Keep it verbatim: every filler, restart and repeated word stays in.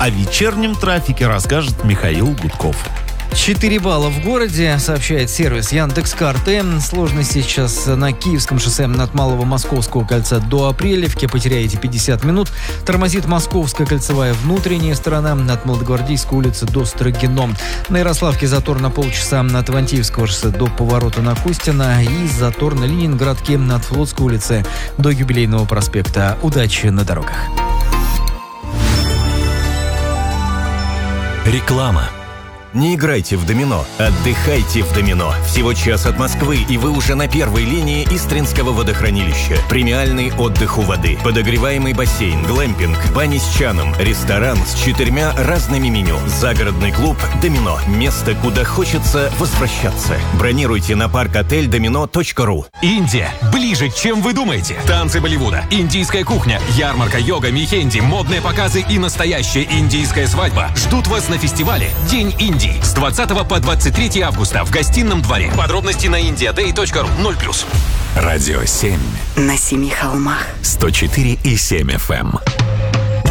О вечернем трафике расскажет Михаил Гудков. четыре балла в городе, сообщает сервис Яндекс.Карты. Сложность сейчас на Киевском шоссе от Малого Московского кольца до Апрелевки. Потеряете пятьдесят минут. Тормозит Московская кольцевая внутренняя сторона от Молодогвардейской улицы до Строгино. На Ярославке затор на полчаса от Ивантеевского шоссе до поворота на Кустина. И затор на Ленинградке от Флотской улицы до Юбилейного проспекта. Удачи на дорогах. Реклама. Не играйте в домино, отдыхайте в домино. Всего час от Москвы, и вы уже на первой линии Истринского водохранилища. Премиальный отдых у воды, подогреваемый бассейн, глэмпинг, бани с чаном, ресторан с четырьмя разными меню, загородный клуб «Домино». Место, куда хочется возвращаться. Бронируйте на парк-отель домино точка ру. Индия ближе, чем вы думаете. Танцы Болливуда, индийская кухня, ярмарка, йога, мехенди, модные показы и настоящая индийская свадьба ждут вас на фестивале «День Индии» с двадцатого по двадцать третье августа в Гостином дворе. Подробности на индия дэй точка ру. ноль плюс. Радио семь. На семи холмах. сто четыре и семь эф эм.